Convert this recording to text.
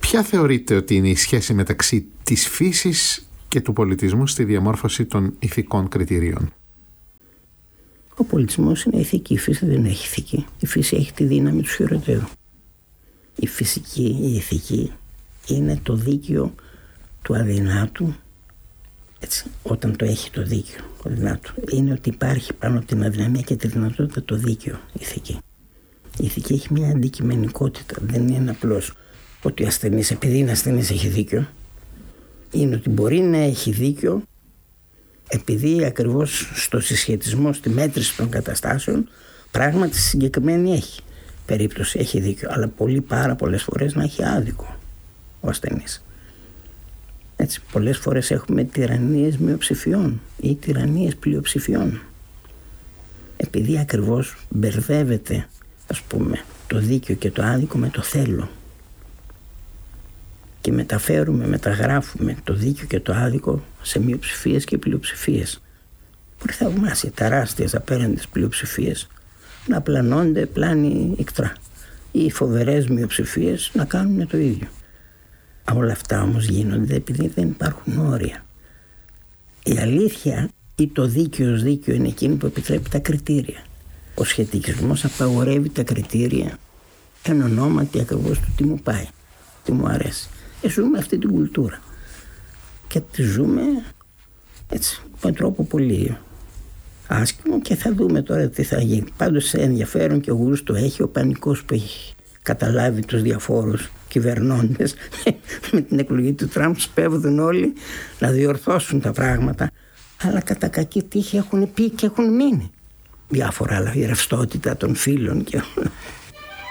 Ποια θεωρείτε ότι είναι η σχέση μεταξύ της φύσης και του πολιτισμού στη διαμόρφωση των ηθικών κριτηρίων? Ο πολιτισμός είναι ηθική, η φύση δεν έχει ηθική. Η φύση έχει τη δύναμη του χειροτέρου. Η φυσική, η ηθική είναι το δίκαιο του αδυνάτου, έτσι, όταν το έχει το δίκαιο, ο δυνάτου. Είναι ότι υπάρχει πάνω από την αδυναμία και τη δυνατότητα το δίκαιο, η ηθική. Η ηθική έχει μια αντικειμενικότητα, δεν είναι απλώς ότι ο ασθενής, επειδή είναι ασθενής, έχει δίκιο. Είναι ότι μπορεί να έχει δίκιο επειδή ακριβώς στο συσχετισμό, στη μέτρηση των καταστάσεων, πράγματι συγκεκριμένη έχει περίπτωση, έχει δίκιο. Αλλά πάρα πολλές φορές να έχει άδικο ο ασθενής. Έτσι, πολλές φορές έχουμε τυραννίες μειοψηφιών ή τυραννίες πλειοψηφιών. Επειδή ακριβώς μπερδεύεται, ας πούμε, το δίκαιο και το άδικο με το θέλω. Και μεταγράφουμε το δίκαιο και το άδικο σε μειοψηφίες και πλειοψηφίες. Μπορεί θαυμάσια τεράστιες απέραντες πλειοψηφίες να πλανώνται πλάνη ικτρά ή φοβερές μειοψηφίες να κάνουν το ίδιο. Όλα αυτά όμως γίνονται επειδή δεν υπάρχουν όρια. Η αλήθεια ή το δίκαιο ως δίκαιο είναι εκείνο που επιτρέπει τα κριτήρια. Ο σχετικισμός απαγορεύει τα κριτήρια εν ονόματι ακριβώς του τι μου πάει, τι μου αρέσει. Ζούμε αυτή την κουλτούρα και τη ζούμε έτσι με τρόπο πολύ άσχημο και θα δούμε τώρα τι θα γίνει. Πάντως ενδιαφέρον και γούστο έχει ο πανικός που έχει καταλάβει τους διαφόρους κυβερνώντες. Με την εκλογή του Τραμπ σπέβδουν όλοι να διορθώσουν τα πράγματα, αλλά κατά κακή τύχη έχουν πει και έχουν μείνει διάφορα άλλα, η ρευστότητα των φύλων και